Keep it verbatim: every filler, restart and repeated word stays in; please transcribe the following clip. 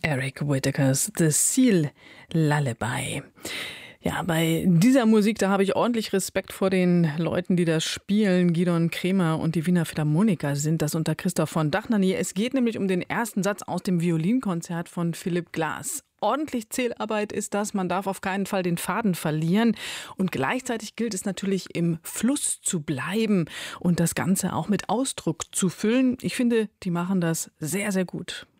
Eric Whittakers The Seal Lullaby. Ja, bei dieser Musik, da habe ich ordentlich Respekt vor den Leuten, die das spielen. Gidon Kremer und die Wiener Philharmoniker sind das unter Christoph von Dachnerney. Es geht nämlich um den ersten Satz aus dem Violinkonzert von Philipp Glass. Ordentlich Zählarbeit ist das, man darf auf keinen Fall den Faden verlieren. Und gleichzeitig gilt es natürlich, im Fluss zu bleiben und das Ganze auch mit Ausdruck zu füllen. Ich finde, die machen das sehr, sehr gut.